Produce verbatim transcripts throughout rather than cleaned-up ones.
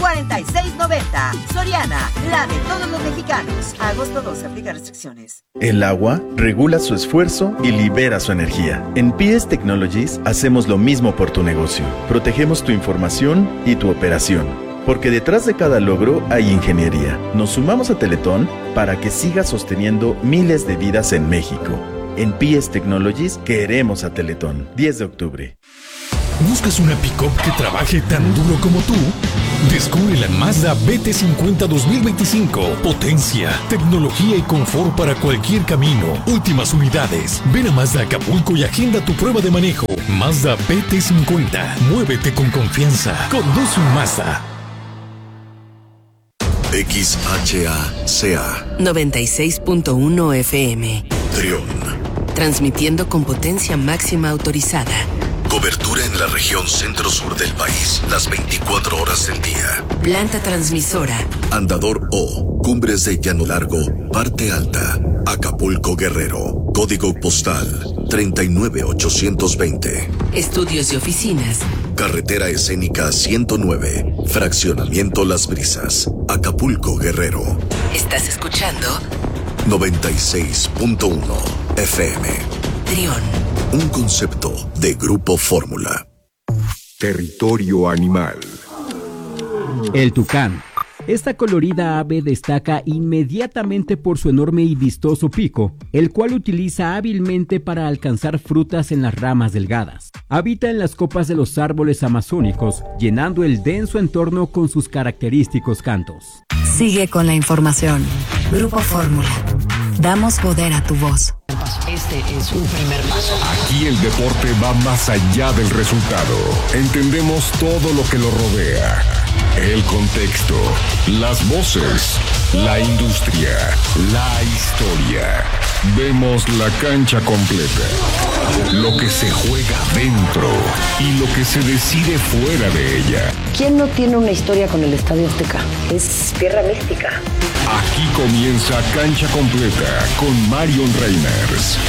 cuarenta y seis noventa. Soriana, la de todos los mexicanos. Agosto doce, aplica restricciones. El agua regula su esfuerzo y libera su energía. En P S Technologies hacemos lo mismo por tu negocio. Protegemos tu información y tu operación. Porque detrás de cada logro hay ingeniería. Nos sumamos a Teletón para que siga sosteniendo miles de vidas en México. En P S Technologies queremos a Teletón. diez de octubre. ¿Buscas una pick-up que trabaje tan duro como tú? Descubre la Mazda B T cincuenta dos mil veinticinco. Potencia, tecnología y confort para cualquier camino. Últimas unidades. Ven a Mazda Acapulco y agenda tu prueba de manejo. Mazda B T cincuenta. Muévete con confianza. Conduce un Mazda. X H A C A noventa y seis punto uno F M. Trión. Transmitiendo con potencia máxima autorizada. Cobertura en la región centro-sur del país, las veinticuatro horas del día. Planta transmisora. Andador O, Cumbres de Llano Largo, Parte Alta, Acapulco, Guerrero. Código postal treinta y nueve ochocientos veinte. Estudios y oficinas. Carretera escénica ciento nueve, Fraccionamiento Las Brisas, Acapulco, Guerrero. ¿Estás escuchando? noventa y seis punto uno F M. Trión. Un concepto de Grupo Fórmula. Territorio animal. El tucán. Esta colorida ave destaca inmediatamente por su enorme y vistoso pico, el cual utiliza hábilmente para alcanzar frutas en las ramas delgadas. Habita en las copas de los árboles amazónicos, llenando el denso entorno con sus característicos cantos. Sigue con la información. Grupo Fórmula. Damos poder a tu voz. Este es un primer paso. Aquí el deporte va más allá del resultado. Entendemos todo lo que lo rodea. El contexto, las voces, la industria, la historia. Vemos la cancha completa. Lo que se juega dentro y lo que se decide fuera de ella. ¿Quién no tiene una historia con el Estadio Azteca? Es tierra mística. Aquí comienza Cancha Completa con Marion Reimers.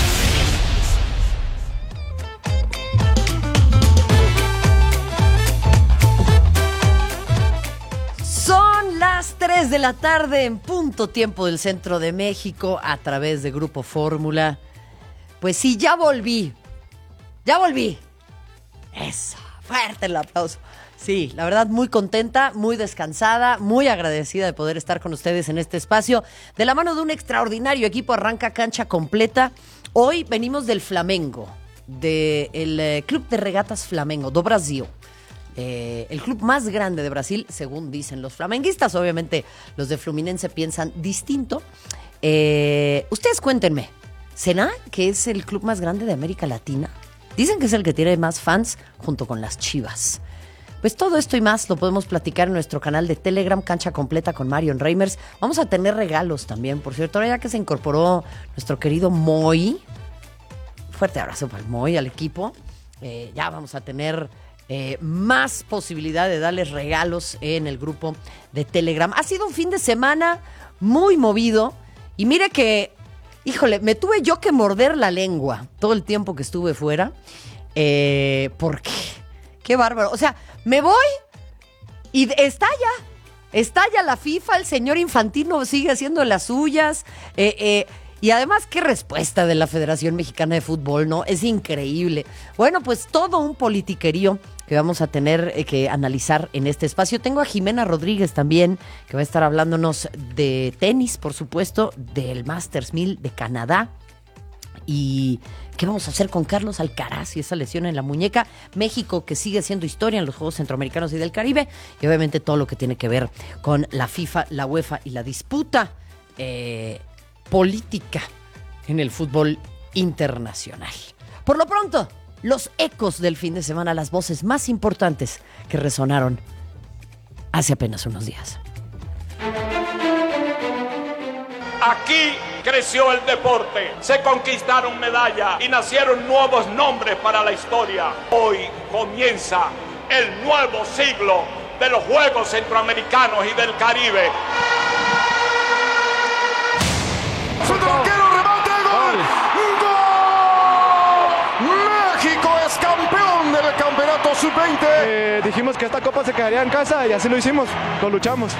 Son las tres de la tarde en punto tiempo del centro de México a través de Grupo Fórmula. Pues sí, ya volví. Ya volví. Eso, fuerte el aplauso. Sí, la verdad muy contenta, muy descansada, muy agradecida de poder estar con ustedes en este espacio. De la mano de un extraordinario equipo arranca Cancha Completa. Hoy venimos del Flamengo, del eh, Club de Regatas Flamengo, do Brasil. Eh, el club más grande de Brasil, según dicen los flamenguistas. Obviamente los de Fluminense piensan distinto. Eh, ustedes cuéntenme, ¿será que es el club más grande de América Latina? Dicen que es el que tiene más fans junto con las Chivas. Pues todo esto y más lo podemos platicar en nuestro canal de Telegram, Cancha Completa con Marion Reimers. Vamos a tener regalos también, por cierto, ahora ya que se incorporó nuestro querido Moy. Fuerte abrazo para el Moy, al equipo. Eh, ya vamos a tener eh, más posibilidad de darles regalos en el grupo de Telegram. Ha sido un fin de semana muy movido y mire que, híjole, me tuve yo que morder la lengua todo el tiempo que estuve fuera. Eh, ¿Por qué? Qué bárbaro. O sea, me voy y estalla. Estalla la FIFA, el señor Infantino sigue haciendo las suyas. Eh, eh, y además, qué respuesta de la Federación Mexicana de Fútbol, ¿no? Es increíble. Bueno, pues todo un politiquerío que vamos a tener eh, que analizar en este espacio. Tengo a Jimena Rodríguez también, que va a estar hablándonos de tenis, por supuesto, del Masters mil de Canadá. Y ¿qué vamos a hacer con Carlos Alcaraz y esa lesión en la muñeca? México, que sigue siendo historia en los Juegos Centroamericanos y del Caribe. Y obviamente todo lo que tiene que ver con la FIFA, la UEFA y la disputa eh, política en el fútbol internacional. Por lo pronto, los ecos del fin de semana, las voces más importantes que resonaron hace apenas unos días. Aquí creció el deporte, se conquistaron medallas y nacieron nuevos nombres para la historia. Hoy comienza el nuevo siglo de los Juegos Centroamericanos y del Caribe. ¡Centro arquero, remate, gol! ¡Gol! México es campeón del campeonato sub veinte. Eh, dijimos que esta copa se quedaría en casa y así lo hicimos, lo luchamos.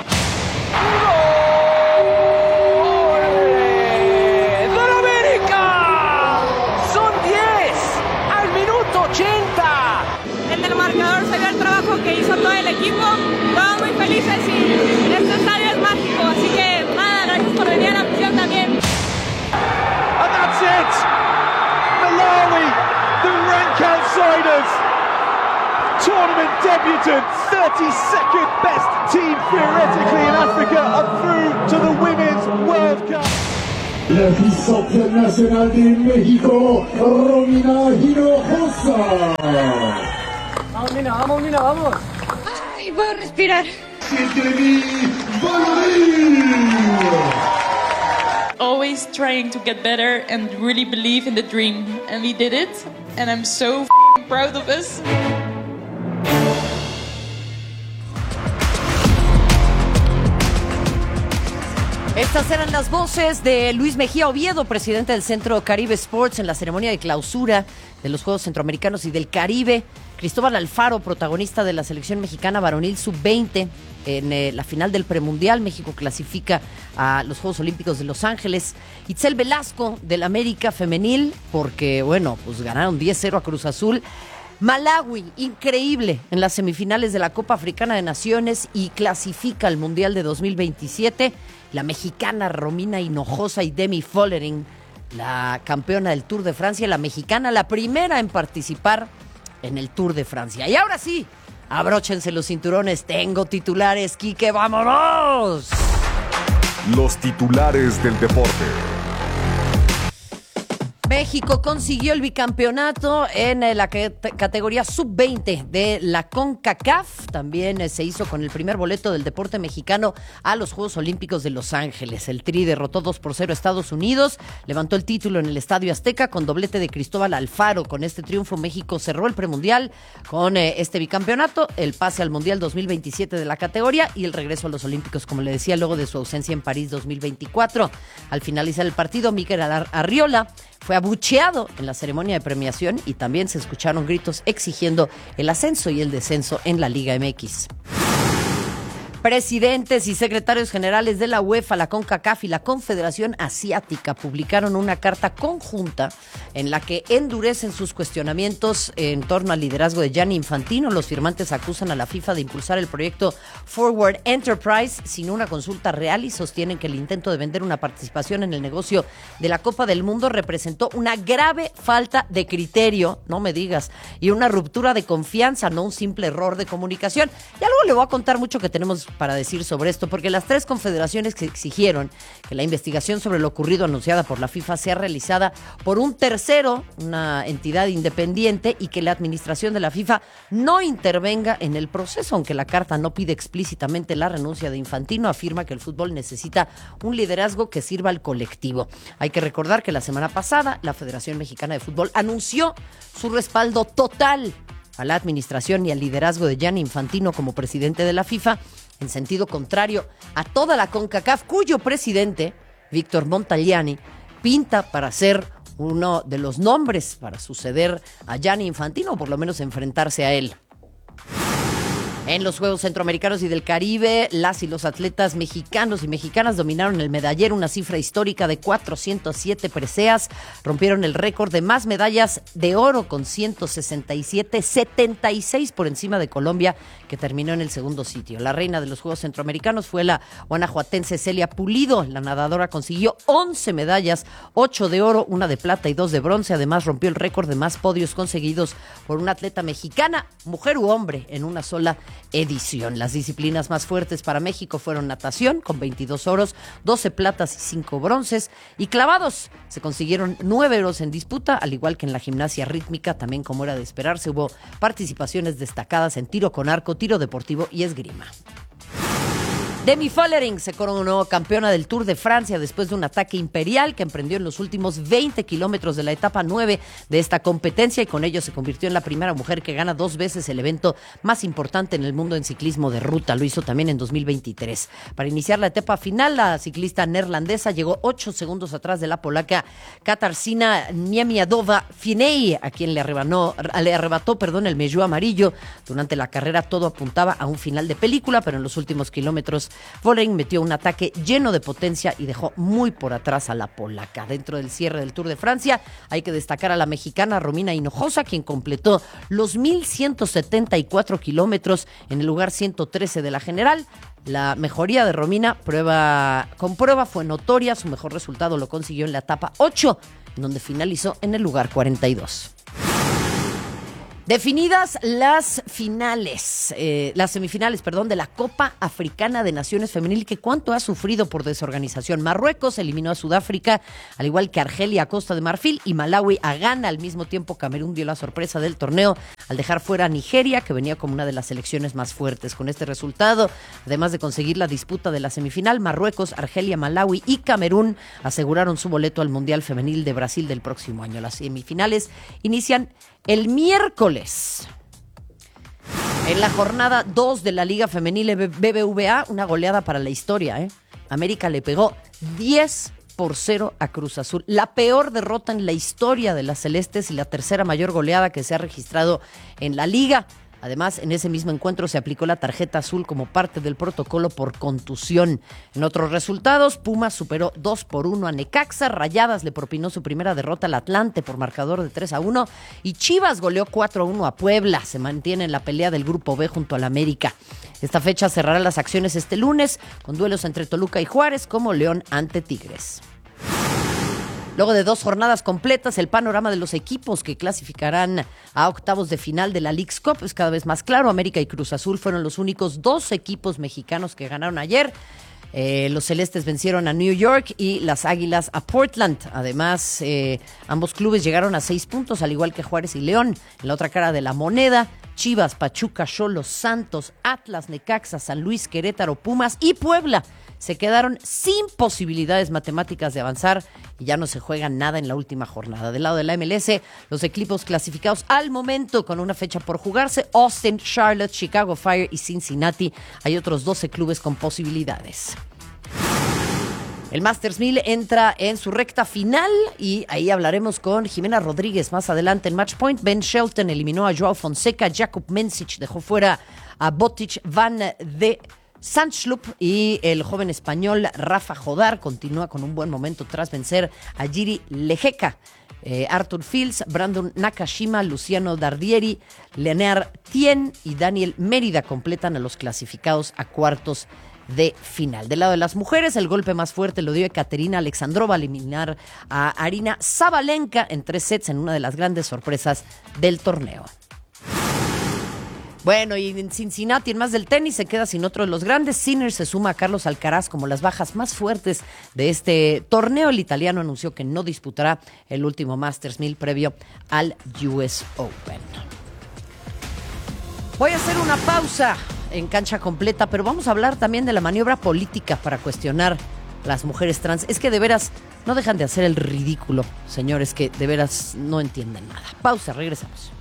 ochenta. En el marcador se vio el trabajo que hizo todo el equipo. Estamos muy felices y este estadio es mágico. Así que nada, gracias por venir a la afición también. And that's it. Malawi, the rank outsiders. Tournament debutant, thirty-second best team theoretically in Africa, are through to the Women's World Cup. La Bicicleta Nacional de México, Romina Hinojosa. Vamos, Mina, vamos, Mina, vamos. Ay, puedo respirar. Always trying to get better and really believe in the dream. And we did it. And I'm so proud of us. Estas eran las voces de Luis Mejía Oviedo, presidente del Centro Caribe Sports, en la ceremonia de clausura de los Juegos Centroamericanos y del Caribe. Cristóbal Alfaro, protagonista de la selección mexicana varonil sub veinte en eh, la final del premundial. México clasifica a los Juegos Olímpicos de Los Ángeles. Itzel Velasco, del América femenil, porque, bueno, pues ganaron diez cero a Cruz Azul. Malawi, increíble, en las semifinales de la Copa Africana de Naciones y clasifica al Mundial de dos mil veintisiete. La mexicana Romina Hinojosa y Demi Follering, la campeona del Tour de Francia, la mexicana, la primera en participar en el Tour de Francia. Y ahora sí, abróchense los cinturones, tengo titulares, Quique, ¡vámonos! Los titulares del deporte. México consiguió el bicampeonato en la categoría sub veinte de la CONCACAF. También se hizo con el primer boleto del deporte mexicano a los Juegos Olímpicos de Los Ángeles. El Tri derrotó dos por cero a Estados Unidos, levantó el título en el Estadio Azteca con doblete de Cristóbal Alfaro. Con este triunfo México cerró el premundial con este bicampeonato, el pase al Mundial dos mil veintisiete de la categoría y el regreso a los Olímpicos, como le decía, luego de su ausencia en París dos mil veinticuatro. Al finalizar el partido, Mikel Arriola fue abucheado en la ceremonia de premiación y también se escucharon gritos exigiendo el ascenso y el descenso en la Liga M X. Presidentes y secretarios generales de la UEFA, la CONCACAF y la Confederación Asiática publicaron una carta conjunta en la que endurecen sus cuestionamientos en torno al liderazgo de Gianni Infantino. Los firmantes acusan a la FIFA de impulsar el proyecto Forward Enterprise sin una consulta real y sostienen que el intento de vender una participación en el negocio de la Copa del Mundo representó una grave falta de criterio, no me digas, y una ruptura de confianza, no un simple error de comunicación. Y algo le voy a contar mucho que tenemos para decir sobre esto, porque las tres confederaciones que exigieron que la investigación sobre lo ocurrido anunciada por la FIFA sea realizada por un tercero, una entidad independiente, y que la administración de la FIFA no intervenga en el proceso, aunque la carta no pide explícitamente la renuncia de Infantino, afirma que el fútbol necesita un liderazgo que sirva al colectivo. Hay que recordar que la semana pasada la Federación Mexicana de Fútbol anunció su respaldo total a la administración y al liderazgo de Gianni Infantino como presidente de la FIFA, en sentido contrario a toda la CONCACAF, cuyo presidente, Víctor Montagliani, pinta para ser uno de los nombres para suceder a Gianni Infantino, o por lo menos enfrentarse a él. En los Juegos Centroamericanos y del Caribe, las y los atletas mexicanos y mexicanas dominaron el medallero, una cifra histórica de cuatrocientas siete preseas. Rompieron el récord de más medallas de oro con ciento sesenta y siete, setenta y seis por encima de Colombia, que terminó en el segundo sitio. La reina de los Juegos Centroamericanos fue la guanajuatense Celia Pulido. La nadadora consiguió once medallas, ocho de oro, una de plata y dos de bronce. Además, rompió el récord de más podios conseguidos por una atleta mexicana, mujer u hombre, en una sola edición. Las disciplinas más fuertes para México fueron natación, con veintidós oros, doce platas y cinco bronces, y clavados. Se consiguieron nueve oros en disputa, al igual que en la gimnasia rítmica. También, como era de esperarse, hubo participaciones destacadas en tiro con arco, tiro deportivo y esgrima. Demi Vollering se coronó campeona del Tour de Francia después de un ataque imperial que emprendió en los últimos veinte kilómetros de la etapa nueve de esta competencia y con ello se convirtió en la primera mujer que gana dos veces el evento más importante en el mundo en ciclismo de ruta. Lo hizo también en dos mil veintitrés. Para iniciar la etapa final, la ciclista neerlandesa llegó ocho segundos atrás de la polaca Katarzyna Niemiadowa-Finney, a quien le arrebató, le arrebató perdón, el maillot amarillo. Durante la carrera todo apuntaba a un final de película, pero en los últimos kilómetros Vollering metió un ataque lleno de potencia y dejó muy por atrás a la polaca. Dentro del cierre del Tour de Francia hay que destacar a la mexicana Romina Hinojosa, quien completó los mil ciento setenta y cuatro kilómetros en el lugar ciento trece de la general. La mejoría de Romina prueba, con prueba fue notoria. Su mejor resultado lo consiguió en la etapa ocho, en donde finalizó en el lugar cuarenta y dos. Definidas las finales, eh, las semifinales, perdón, de la Copa Africana de Naciones Femenil, que cuánto ha sufrido por desorganización. Marruecos eliminó a Sudáfrica, al igual que Argelia a Costa de Marfil, y Malawi a Ghana. Al mismo tiempo, Camerún dio la sorpresa del torneo al dejar fuera a Nigeria, que venía como una de las selecciones más fuertes. Con este resultado, además de conseguir la disputa de la semifinal, Marruecos, Argelia, Malawi y Camerún aseguraron su boleto al Mundial Femenil de Brasil del próximo año. Las semifinales inician el miércoles. En la jornada dos de la Liga Femenil B B V A, una goleada para la historia, ¿eh? América le pegó diez por cero a Cruz Azul. La peor derrota en la historia de las Celestes y la tercera mayor goleada que se ha registrado en la liga. Además, en ese mismo encuentro se aplicó la tarjeta azul como parte del protocolo por contusión. En otros resultados, Pumas superó dos por uno a Necaxa, Rayadas le propinó su primera derrota al Atlante por marcador de tres a uno y Chivas goleó cuatro a uno a Puebla. Se mantiene en la pelea del Grupo B junto al América. Esta fecha cerrará las acciones este lunes con duelos entre Toluca y Juárez, como León ante Tigres. Luego de dos jornadas completas, el panorama de los equipos que clasificarán a octavos de final de la Leagues Cup es cada vez más claro. América y Cruz Azul fueron los únicos dos equipos mexicanos que ganaron ayer. Eh, los celestes vencieron a New York y las águilas a Portland. Además, eh, ambos clubes llegaron a seis puntos, al igual que Juárez y León. En la otra cara de la moneda, Chivas, Pachuca, Xolos, Santos, Atlas, Necaxa, San Luis, Querétaro, Pumas y Puebla se quedaron sin posibilidades matemáticas de avanzar y ya no se juega nada en la última jornada. Del lado de la M L S, los equipos clasificados al momento con una fecha por jugarse: Austin, Charlotte, Chicago Fire y Cincinnati. Hay otros doce clubes con posibilidades. El Masters mil entra en su recta final y ahí hablaremos con Jimena Rodríguez más adelante en Match Point. Ben Shelton eliminó a Joao Fonseca, Jakub Mensich dejó fuera a Botic van de Zandschulp y el joven español Rafa Jodar continúa con un buen momento tras vencer a Jiri Lejeka. Eh, Arthur Fields, Brandon Nakashima, Luciano Dardieri, Leonard Tien y Daniel Mérida completan a los clasificados a cuartos de final. Del lado de las mujeres, el golpe más fuerte lo dio Ekaterina Alexandrova al eliminar a Arina Sabalenka en tres sets en una de las grandes sorpresas del torneo. Bueno, y en Cincinnati, en más del tenis, se queda sin otro de los grandes. Sinner se suma a Carlos Alcaraz como las bajas más fuertes de este torneo. El italiano anunció que no disputará el último Masters mil previo al U S Open. Voy a hacer una pausa en Cancha Completa, pero vamos a hablar también de la maniobra política para cuestionar las mujeres trans. Es que de veras no dejan de hacer el ridículo, señores, que de veras no entienden nada. Pausa, regresamos.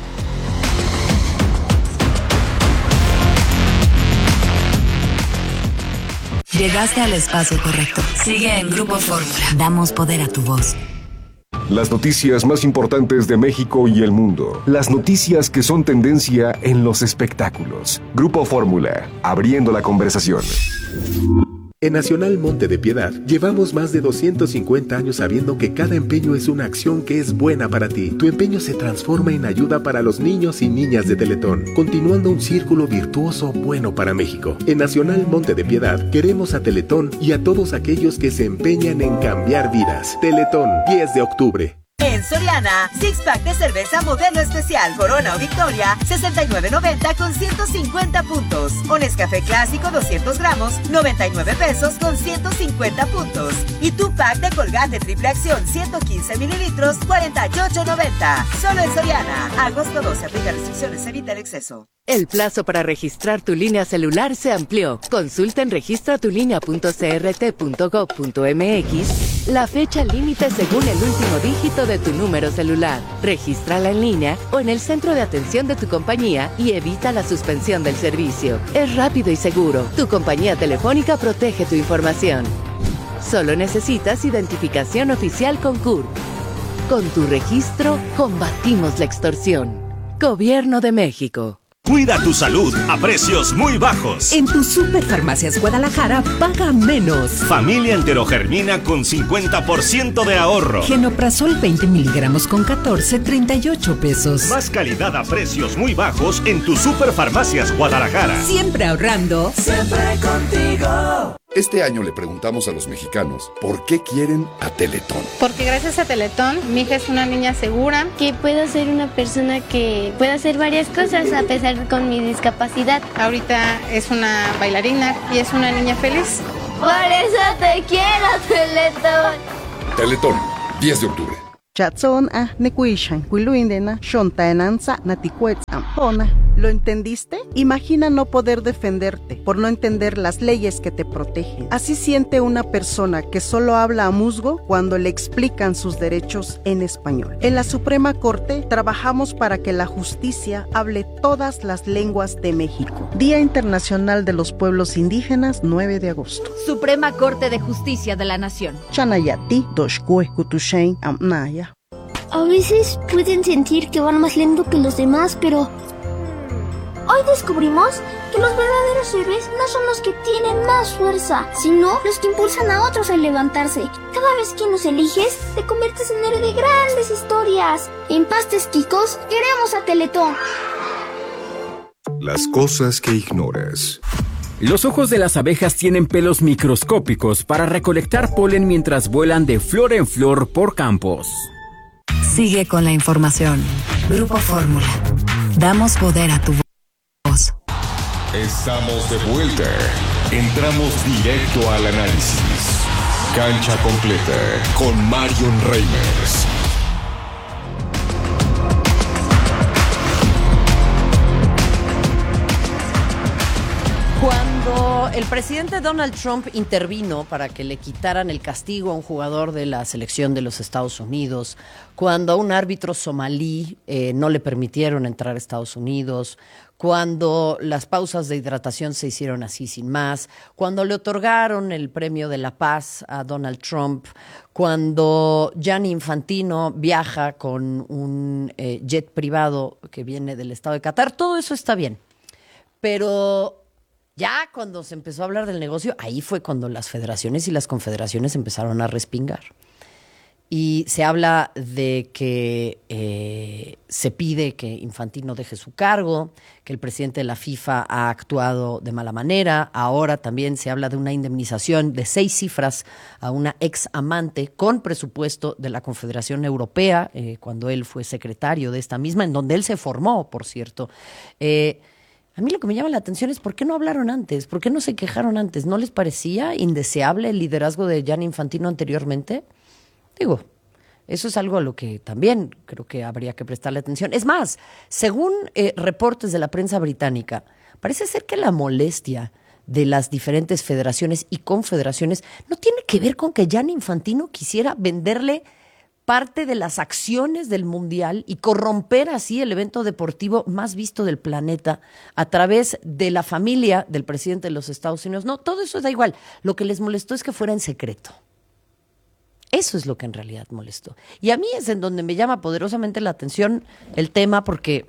Llegaste al espacio correcto. Sigue en Grupo Fórmula. Damos poder a tu voz. Las noticias más importantes de México y el mundo. Las noticias que son tendencia en los espectáculos. Grupo Fórmula, abriendo la conversación. En Nacional Monte de Piedad, llevamos más de doscientos cincuenta años sabiendo que cada empeño es una acción que es buena para ti. Tu empeño se transforma en ayuda para los niños y niñas de Teletón, continuando un círculo virtuoso bueno para México. En Nacional Monte de Piedad, queremos a Teletón y a todos aquellos que se empeñan en cambiar vidas. Teletón, diez de octubre. En Soriana, six pack de cerveza modelo especial Corona o Victoria, sesenta y nueve noventa con ciento cincuenta puntos. O Nescafé clásico doscientos gramos, noventa y nueve pesos con ciento cincuenta puntos. Y tu pack de Colgate triple acción ciento quince mililitros, cuarenta y ocho noventa. Solo en Soriana. Agosto doce, aplica restricciones, evita el exceso. El plazo para registrar tu línea celular se amplió. Consulta en registra tu línea punto c r t punto gov punto m x la fecha límite según el último dígito de tu número celular. Regístrala en línea o en el centro de atención de tu compañía y evita la suspensión del servicio. Es rápido y seguro. Tu compañía telefónica protege tu información. Solo necesitas identificación oficial con C U R. Con tu registro, combatimos la extorsión. Gobierno de México. Cuida tu salud a precios muy bajos. En tu Superfarmacias Guadalajara, paga menos. Familia enterogermina con cincuenta por ciento de ahorro. Genoprazol veinte miligramos con catorce, treinta y ocho pesos. Más calidad a precios muy bajos en tu Superfarmacias Guadalajara. Siempre ahorrando. Siempre contigo. Este año le preguntamos a los mexicanos por qué quieren a Teletón. Porque gracias a Teletón, mi hija es una niña segura. Que puedo ser una persona que puede hacer varias cosas a pesar de con mi discapacidad. Ahorita es una bailarina y es una niña feliz. Por eso te quiero, Teletón. Teletón, diez de octubre. Chatson a nekuishan kuiluindena shontaenanza naticuetzam. ¿Lo entendiste? Imagina no poder defenderte por no entender las leyes que te protegen. Así siente una persona que solo habla a musgo cuando le explican sus derechos en español. En la Suprema Corte trabajamos para que la justicia hable todas las lenguas de México. Día Internacional de los Pueblos Indígenas, nueve de agosto. Suprema Corte de Justicia de la Nación. Chanayati, doshkue kutushain amnaya. A veces pueden sentir que van más lento que los demás, pero hoy descubrimos que los verdaderos héroes no son los que tienen más fuerza, sino los que impulsan a otros a levantarse. Cada vez que nos eliges, te conviertes en héroe de grandes historias. En Pastes Quicos, queremos a Teletón. Las cosas que ignoras. Los ojos de las abejas tienen pelos microscópicos para recolectar polen mientras vuelan de flor en flor por campos. Sigue con la información. Grupo Fórmula. Damos poder a tu voz. Estamos de vuelta. Entramos directo al análisis. Cancha completa con Marion Reimers. Cuando el presidente Donald Trump intervino para que le quitaran el castigo a un jugador de la selección de los Estados Unidos, cuando a un árbitro somalí eh, no le permitieron entrar a Estados Unidos, cuando las pausas de hidratación se hicieron así sin más, cuando le otorgaron el premio de la paz a Donald Trump, cuando Gianni Infantino viaja con un eh, jet privado que viene del estado de Qatar, todo eso está bien, pero ya cuando se empezó a hablar del negocio, ahí fue cuando las federaciones y las confederaciones empezaron a respingar. Y se habla de que eh, se pide que Infantino deje su cargo, que el presidente de la FIFA ha actuado de mala manera. Ahora también se habla de una indemnización de seis cifras a una ex amante con presupuesto de la Confederación Europea, eh, cuando él fue secretario de esta misma, en donde él se formó, por cierto. Eh, A mí lo que me llama la atención es por qué no hablaron antes, por qué no se quejaron antes. ¿No les parecía indeseable el liderazgo de Gianni Infantino anteriormente? Digo, eso es algo a lo que también creo que habría que prestarle atención. Es más, según eh, reportes de la prensa británica, parece ser que la molestia de las diferentes federaciones y confederaciones no tiene que ver con que Gianni Infantino quisiera venderle parte de las acciones del Mundial y corromper así el evento deportivo más visto del planeta a través de la familia del presidente de los Estados Unidos. No, todo eso da igual. Lo que les molestó es que fuera en secreto. Eso es lo que en realidad molestó. Y a mí es en donde me llama poderosamente la atención el tema porque,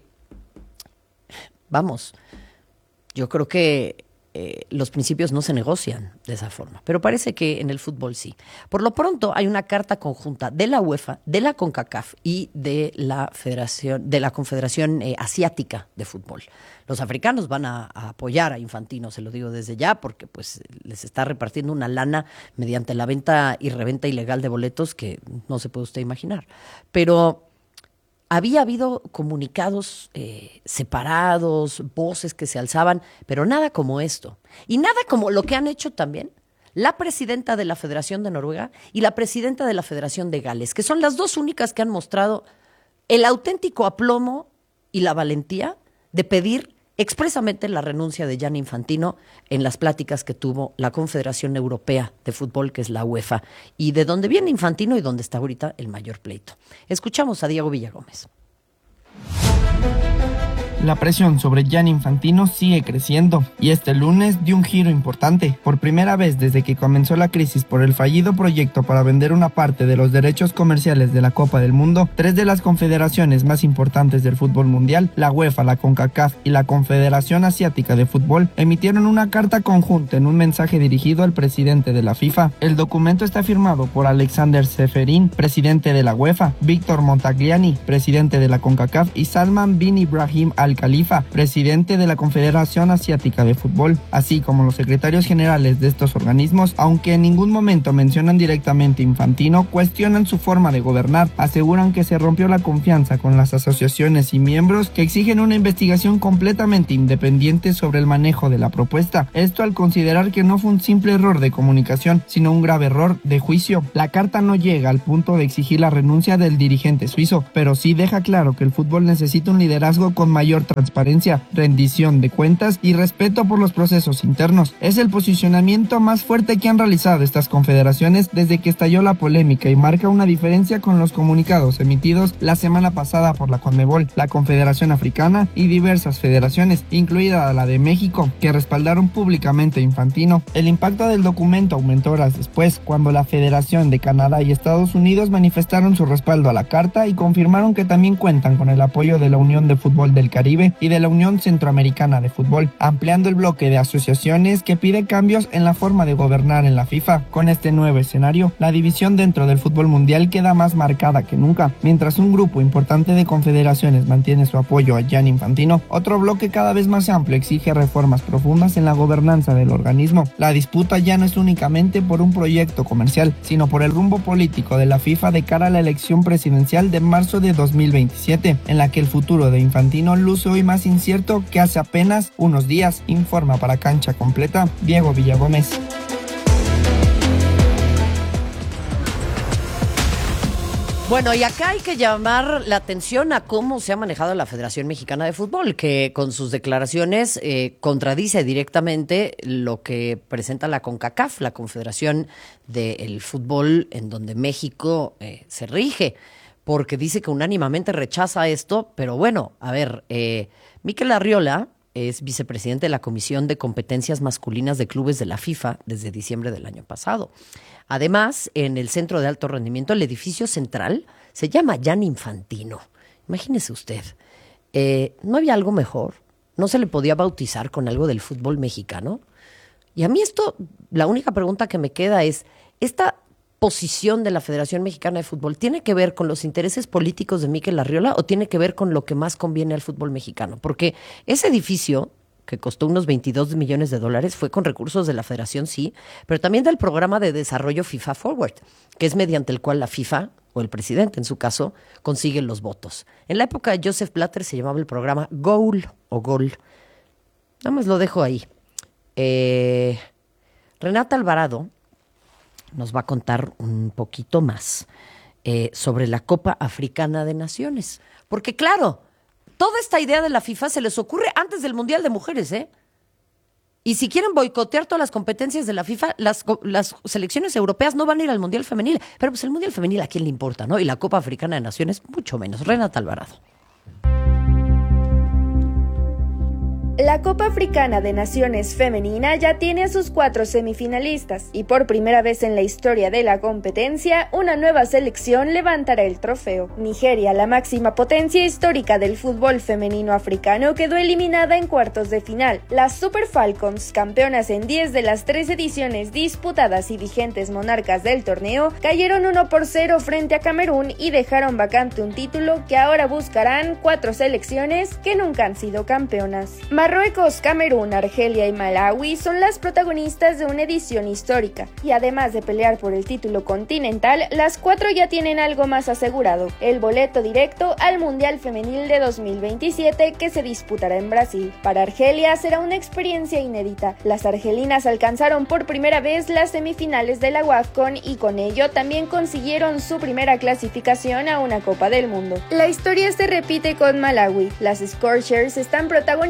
vamos, yo creo que Eh, los principios no se negocian de esa forma, pero parece que en el fútbol sí. Por lo pronto hay una carta conjunta de la UEFA, de la CONCACAF y de la Federación, de la Confederación eh, Asiática de Fútbol. Los africanos van a, a apoyar a Infantino, se lo digo desde ya, porque pues les está repartiendo una lana mediante la venta y reventa ilegal de boletos que no se puede usted imaginar. Pero había habido comunicados eh, separados, voces que se alzaban, pero nada como esto. Y nada como lo que han hecho también la presidenta de la Federación de Noruega y la presidenta de la Federación de Gales, que son las dos únicas que han mostrado el auténtico aplomo y la valentía de pedir expresamente la renuncia de Gianni Infantino en las pláticas que tuvo la Confederación Europea de Fútbol, que es la UEFA, y de dónde viene Infantino y dónde está ahorita el mayor pleito. Escuchamos a Diego Villagómez. La presión sobre Gianni Infantino sigue creciendo y este lunes dio un giro importante. Por primera vez desde que comenzó la crisis por el fallido proyecto para vender una parte de los derechos comerciales de la Copa del Mundo, tres de las confederaciones más importantes del fútbol mundial, la UEFA, la CONCACAF y la Confederación Asiática de Fútbol, emitieron una carta conjunta en un mensaje dirigido al presidente de la FIFA. El documento está firmado por Alexander Seferin, presidente de la UEFA, Víctor Montagliani, presidente de la CONCACAF, y Salman bin Ibrahim Al Khalifa, presidente de la Confederación Asiática de Fútbol, así como los secretarios generales de estos organismos. Aunque en ningún momento mencionan directamente Infantino, cuestionan su forma de gobernar, aseguran que se rompió la confianza con las asociaciones y miembros que exigen una investigación completamente independiente sobre el manejo de la propuesta. Esto al considerar que no fue un simple error de comunicación, sino un grave error de juicio. La carta no llega al punto de exigir la renuncia del dirigente suizo, pero sí deja claro que el fútbol necesita un liderazgo con mayor transparencia, rendición de cuentas y respeto por los procesos internos. Es el posicionamiento más fuerte que han realizado estas confederaciones desde que estalló la polémica y marca una diferencia con los comunicados emitidos la semana pasada por la CONMEBOL, la Confederación Africana y diversas federaciones, incluida la de México, que respaldaron públicamente a Infantino. El impacto del documento aumentó horas después, cuando la Federación de Canadá y Estados Unidos manifestaron su respaldo a la carta y confirmaron que también cuentan con el apoyo de la Unión de Fútbol del Caribe y de la Unión Centroamericana de Fútbol, ampliando el bloque de asociaciones que pide cambios en la forma de gobernar en la FIFA. Con este nuevo escenario, la división dentro del fútbol mundial queda más marcada que nunca. Mientras un grupo importante de confederaciones mantiene su apoyo a Gianni Infantino, otro bloque cada vez más amplio exige reformas profundas en la gobernanza del organismo. La disputa ya no es únicamente por un proyecto comercial, sino por el rumbo político de la FIFA de cara a la elección presidencial de marzo de dos mil veintisiete, en la que el futuro de Infantino luce hoy más incierto que hace apenas unos días, informa para Cancha Completa Diego Villagómez. Bueno, y acá hay que llamar la atención a cómo se ha manejado la Federación Mexicana de Fútbol, que con sus declaraciones eh, contradice directamente lo que presenta la CONCACAF, la Confederación del Fútbol, en donde México eh, se rige, porque dice que unánimemente rechaza esto, pero bueno, a ver, eh, Mikel Arriola es vicepresidente de la Comisión de Competencias Masculinas de Clubes de la FIFA desde diciembre del año pasado. Además, en el Centro de Alto Rendimiento, el edificio central se llama Gianni Infantino. Imagínese usted, eh, ¿no había algo mejor? ¿No se le podía bautizar con algo del fútbol mexicano? Y a mí esto, la única pregunta que me queda es, ¿esta posición de la Federación Mexicana de Fútbol tiene que ver con los intereses políticos de Mikel Arriola o tiene que ver con lo que más conviene al fútbol mexicano? Porque ese edificio, que costó unos veintidós millones de dólares, fue con recursos de la Federación, sí, pero también del programa de desarrollo FIFA Forward, que es mediante el cual la FIFA, o el presidente en su caso, consigue los votos. En la época de Joseph Blatter se llamaba el programa Goal o Gol. Nada más lo dejo ahí. Eh, Renata Alvarado nos va a contar un poquito más eh, sobre la Copa Africana de Naciones. Porque claro, toda esta idea de la FIFA se les ocurre antes del Mundial de Mujeres, ¿eh? Y si quieren boicotear todas las competencias de la FIFA, las, las selecciones europeas no van a ir al Mundial Femenil. Pero pues el Mundial Femenil a quién le importa, ¿no? Y la Copa Africana de Naciones, mucho menos. Renata Alvarado. La Copa Africana de Naciones Femenina ya tiene a sus cuatro semifinalistas y por primera vez en la historia de la competencia, una nueva selección levantará el trofeo. Nigeria, la máxima potencia histórica del fútbol femenino africano, quedó eliminada en cuartos de final. Las Super Falcons, campeonas en diez de las tres ediciones disputadas y vigentes monarcas del torneo, cayeron uno por cero frente a Camerún y dejaron vacante un título que ahora buscarán cuatro selecciones que nunca han sido campeonas. Marruecos, Camerún, Argelia y Malawi son las protagonistas de una edición histórica, y además de pelear por el título continental, las cuatro ya tienen algo más asegurado, el boleto directo al Mundial Femenil de dos mil veintisiete que se disputará en Brasil. Para Argelia será una experiencia inédita. Las argelinas alcanzaron por primera vez las semifinales de la WAFCON y con ello también consiguieron su primera clasificación a una Copa del Mundo. La historia se repite con Malawi. Las Scorchers están protagonizando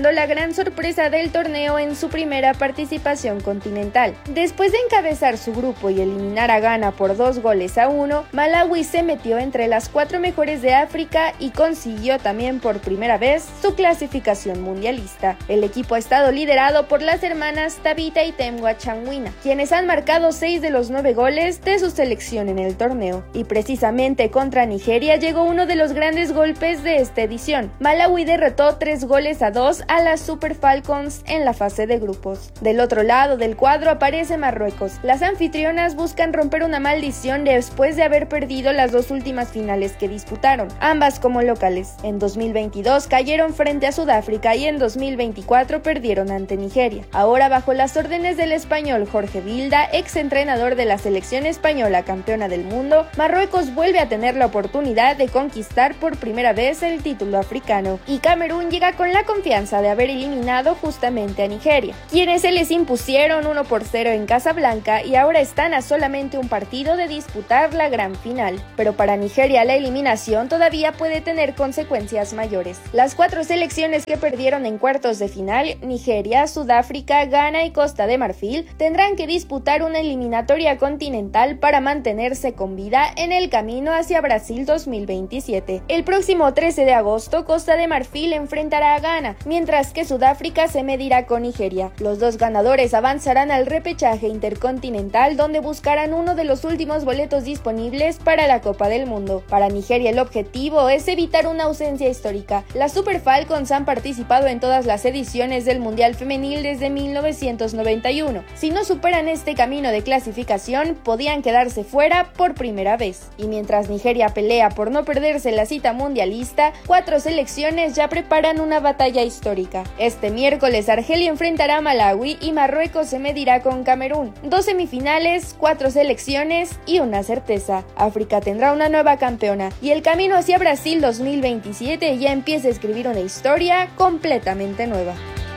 siendo la gran sorpresa del torneo en su primera participación continental. Después de encabezar su grupo y eliminar a Ghana por dos goles a uno, Malawi se metió entre las cuatro mejores de África y consiguió también por primera vez su clasificación mundialista. El equipo ha estado liderado por las hermanas Tabitha y Temwa Changwina, quienes han marcado seis de los nueve goles de su selección en el torneo. Y precisamente contra Nigeria llegó uno de los grandes golpes de esta edición. Malawi derrotó tres goles a dos a las Super Falcons en la fase de grupos. Del otro lado del cuadro aparece Marruecos. Las anfitrionas buscan romper una maldición después de haber perdido las dos últimas finales que disputaron, ambas como locales. En dos mil veintidós cayeron frente a Sudáfrica y en dos mil veinticuatro perdieron ante Nigeria. Ahora, bajo las órdenes del español Jorge Vilda, ex entrenador de la selección española campeona del mundo, Marruecos vuelve a tener la oportunidad de conquistar por primera vez el título africano. Y Camerún llega con la confianza de haber eliminado justamente a Nigeria, quienes se les impusieron uno por cero en Casablanca y ahora están a solamente un partido de disputar la gran final. Pero para Nigeria la eliminación todavía puede tener consecuencias mayores. Las cuatro selecciones que perdieron en cuartos de final, Nigeria, Sudáfrica, Ghana y Costa de Marfil, tendrán que disputar una eliminatoria continental para mantenerse con vida en el camino hacia Brasil dos mil veintisiete. El próximo trece de agosto, Costa de Marfil enfrentará a Ghana, mientras que Sudáfrica se medirá con Nigeria. Los dos ganadores avanzarán al repechaje intercontinental, donde buscarán uno de los últimos boletos disponibles para la Copa del Mundo. Para Nigeria el objetivo es evitar una ausencia histórica. Las Super Falcons han participado en todas las ediciones del Mundial Femenil desde mil novecientos noventa y uno. Si no superan este camino de clasificación, podían quedarse fuera por primera vez. Y mientras Nigeria pelea por no perderse la cita mundialista, cuatro selecciones ya preparan una batalla histórica. Este miércoles Argelia enfrentará a Malawi y Marruecos se medirá con Camerún. Dos semifinales, cuatro selecciones y una certeza: África tendrá una nueva campeona y el camino hacia Brasil dos mil veintisiete ya empieza a escribir una historia completamente nueva.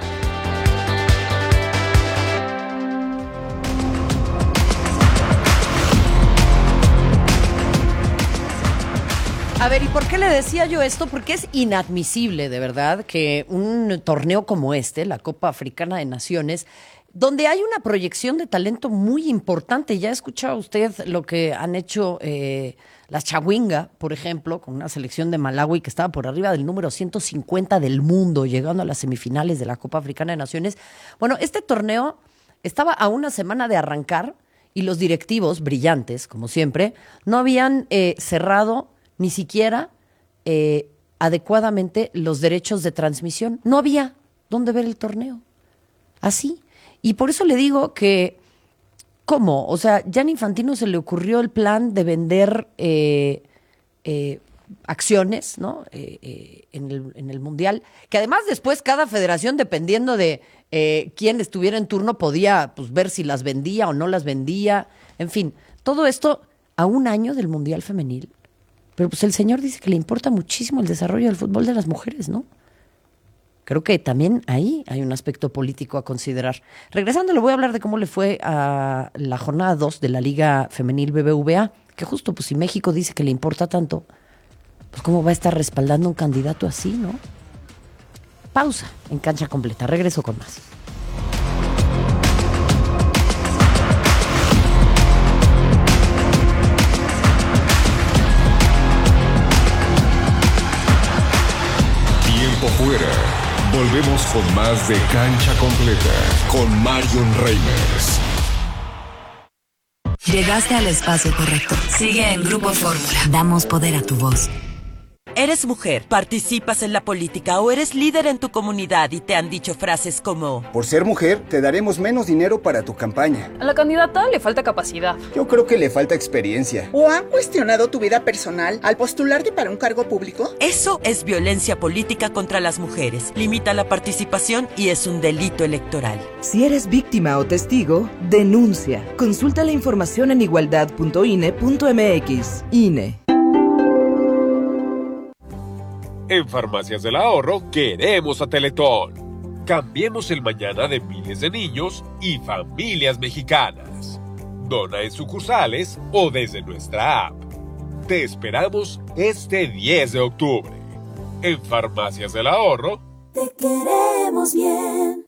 A ver, ¿y por qué le decía yo esto? Porque es inadmisible, de verdad, que un torneo como este, la Copa Africana de Naciones, donde hay una proyección de talento muy importante. Ya ha escuchado usted lo que han hecho eh, las Chawinga, por ejemplo, con una selección de Malawi que estaba por arriba del número ciento cincuenta del mundo, llegando a las semifinales de la Copa Africana de Naciones. Bueno, este torneo estaba a una semana de arrancar y los directivos, brillantes, como siempre, no habían eh, cerrado ni siquiera eh, adecuadamente los derechos de transmisión. No había dónde ver el torneo. Así. Y por eso le digo que, ¿cómo? O sea, Gianni Infantino se le ocurrió el plan de vender eh, eh, acciones, ¿no? Eh, eh, en, el, en el Mundial, que además después cada federación, dependiendo de eh, quién estuviera en turno, podía pues, ver si las vendía o no las vendía. En fin, todo esto a un año del Mundial Femenil. Pero pues el señor dice que le importa muchísimo el desarrollo del fútbol de las mujeres, ¿no? Creo que también ahí hay un aspecto político a considerar. Regresando, le voy a hablar de cómo le fue a la jornada dos de la Liga Femenil B B V A, que justo, pues si México dice que le importa tanto, pues cómo va a estar respaldando un candidato así, ¿no? Pausa en Cancha Completa. Regreso con más. Fuera. Volvemos con más de Cancha Completa con Marion Reimers. Llegaste al espacio correcto. Sigue en Grupo Fórmula. Damos poder a tu voz. Eres mujer, participas en la política o eres líder en tu comunidad y te han dicho frases como: por ser mujer, te daremos menos dinero para tu campaña. A la candidata le falta capacidad. Yo creo que le falta experiencia. ¿O han cuestionado tu vida personal al postularte para un cargo público? Eso es violencia política contra las mujeres. Limita la participación y es un delito electoral. Si eres víctima o testigo, denuncia. Consulta la información en igualdad punto i n e punto m x. I N E. En Farmacias del Ahorro queremos a Teletón. Cambiemos el mañana de miles de niños y familias mexicanas. Dona en sucursales o desde nuestra app. Te esperamos este diez de octubre. En Farmacias del Ahorro. Te queremos. estaremos bien.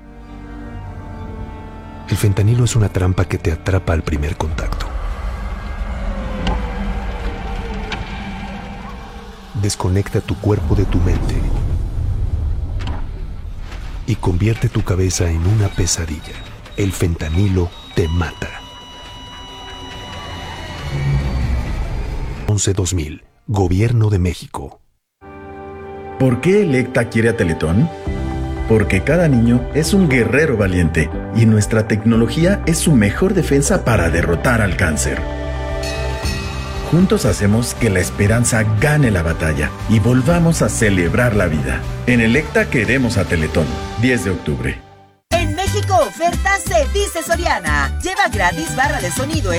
El fentanilo es una trampa que te atrapa al primer contacto. Desconecta tu cuerpo de tu mente y convierte tu cabeza en una pesadilla. El fentanilo te mata. once dos mil, Gobierno de México. ¿Por qué Electa quiere a Teletón? Porque cada niño es un guerrero valiente y nuestra tecnología es su mejor defensa para derrotar al cáncer. Juntos hacemos que la esperanza gane la batalla y volvamos a celebrar la vida. En Electa queremos a Teletón. diez de octubre. En México, ofertas se dice Soriana. Lleva gratis barra de sonido